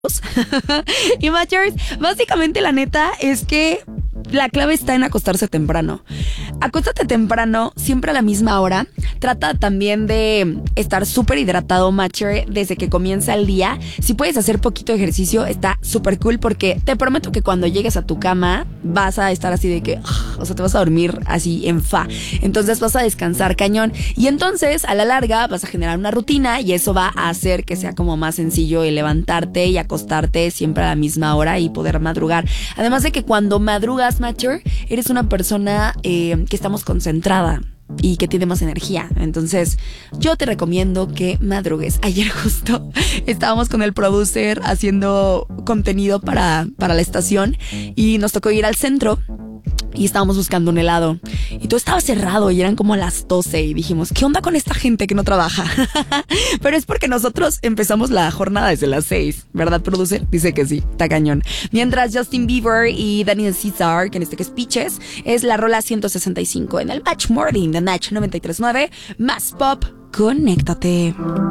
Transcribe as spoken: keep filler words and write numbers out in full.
Y Matchers, básicamente la neta es que la clave está en acostarse temprano. Acuéstate temprano, siempre a la misma hora. Trata también de estar súper hidratado, Matcher, desde que comienza el día. Si puedes hacer poquito ejercicio, está súper cool, porque te prometo que cuando llegues a tu cama vas a estar así de que, o sea, te vas a dormir así en fa. Entonces vas a descansar cañón. Y entonces, a la larga, vas a generar una rutina y eso va a hacer que sea como más sencillo el levantarte y acostarte siempre a la misma hora y poder madrugar. Además de que cuando madrugas, Matcher, eres una persona eh, que estamos concentrada y que tiene más energía. Entonces yo te recomiendo que madrugues. Ayer justo estábamos con el producer haciendo contenido para, para la estación y nos tocó ir al centro y estábamos buscando un helado y todo estaba cerrado y eran como las doce y dijimos, ¿qué onda con esta gente que no trabaja? Pero es porque nosotros empezamos la jornada desde las seis, ¿verdad, producer? Dice que sí, está cañón. Mientras Justin Bieber y Daniel Caesar, que en este que es Peaches, es la rola ciento sesenta y cinco en el Match Morning de Natch noventa y tres punto nueve, más pop, conéctate.